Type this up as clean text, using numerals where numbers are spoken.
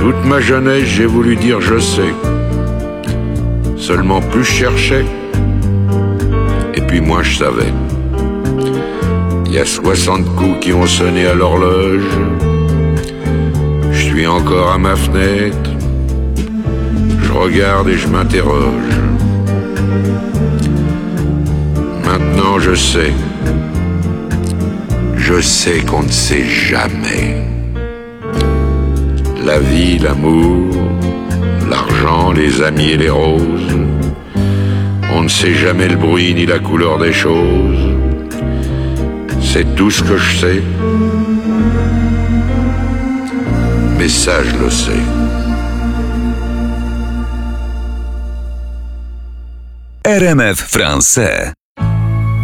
Toute ma jeunesse, j'ai voulu dire je sais. Seulement plus je cherchais, et puis moins je savais. Il y a 60 coups qui ont sonné à l'horloge. Je suis encore à ma fenêtre. Je regarde et je m'interroge. Maintenant je sais. Je sais qu'on ne sait jamais. La vie, l'amour, l'argent, les amis et les roses. On ne sait jamais le bruit ni la couleur des choses. C'est tout ce que je sais. Mais ça, je le sais. RMF Français.